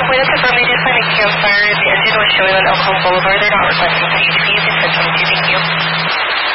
Point of confirm they did find a campfire. The engine was showing on Elkhorn Boulevard. They're not requesting for you to be. They sent them to the